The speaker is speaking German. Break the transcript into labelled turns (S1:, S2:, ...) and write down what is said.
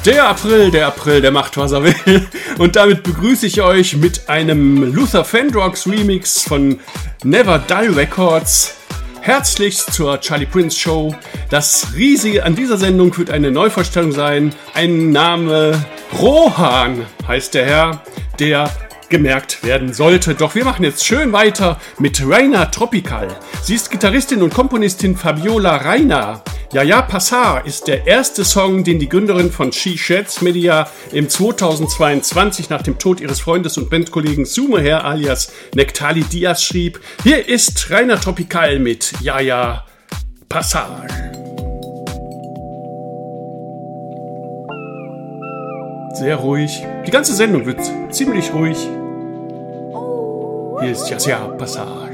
S1: Der April, der macht, was er will. Und damit begrüße ich euch mit einem Luther Vandross Remix von Never Dull Records. Herzlichst zur Charlie Prince Show. Das Riesige an dieser Sendung wird eine Neuvorstellung sein. Ein Name, Rohan heißt der Herr, der gemerkt werden sollte. Doch wir machen jetzt schön weiter mit Raina Tropical. Sie ist Gitarristin und Komponistin Fabiola Raina. Ja, Passar ist der erste Song, den die Gründerin von She Sheds Media im 2022 nach dem Tod ihres Freundes und Bandkollegen Sumeher alias Nectali Diaz schrieb. Hier ist Raina Tropical mit Ja, Passar. Sehr ruhig. Die ganze Sendung wird ziemlich ruhig. Hier ist Ja, Passar.